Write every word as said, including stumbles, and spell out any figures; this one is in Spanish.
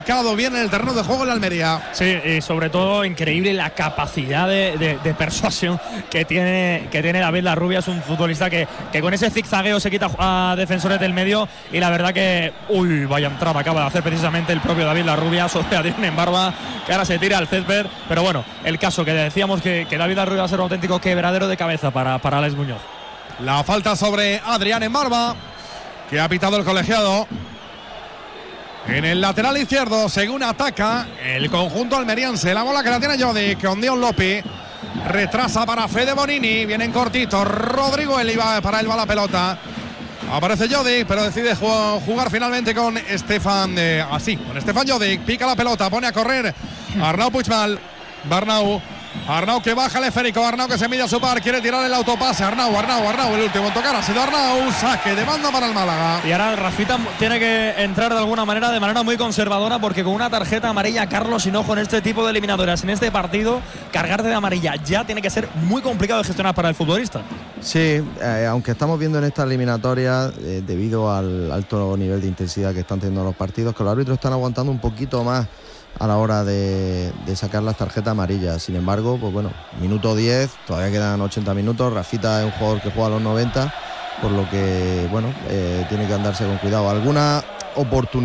Bien en el terreno de juego en la Almería. Sí, y sobre todo increíble la capacidad de, de, de persuasión que tiene, que tiene David Larrubia. Es un futbolista que, que con ese zigzagueo se quita a defensores del medio, y la verdad que, uy, vaya entrada acaba de hacer precisamente el propio David Larrubia sobre Adrián en Barba, que ahora se tira al césped. Pero bueno, el caso que decíamos que, que David Larrubia va a ser un auténtico quebradero de cabeza para, para Alex Muñoz. La falta sobre Adrián en Barba, que ha pitado el colegiado. En el lateral izquierdo, según ataca el conjunto almeriense. La bola que la tiene Jody, con Dion Lopi. Retrasa para Fede Bonini. Viene en cortito. Rodrigo Eli va para él, va la pelota. Aparece Jody, pero decide jugar, jugar finalmente con Estefan. Eh, así, con Estefan Jody. Pica la pelota, pone a correr Arnau Puigmal. Arnau. Arnau que baja el esférico, Arnau que se mide a su par, quiere tirar el autopase, Arnau, Arnau, Arnau, el último en tocar ha sido Arnau, saque de banda para el Málaga. Y ahora Rafita tiene que entrar de alguna manera, de manera muy conservadora, porque con una tarjeta amarilla, Carlos Hinojo, en este tipo de eliminatorias, en este partido, cargarte de amarilla ya tiene que ser muy complicado de gestionar para el futbolista. Sí, eh, aunque estamos viendo en esta eliminatoria, eh, debido al alto nivel de intensidad que están teniendo los partidos, que los árbitros están aguantando un poquito más a la hora de, de sacar las tarjetas amarillas. Sin embargo, pues bueno, minuto diez, todavía quedan ochenta minutos. Rafita es un jugador que juega a los noventa, por lo que, bueno, eh, tiene que andarse con cuidado. Alguna oportunidad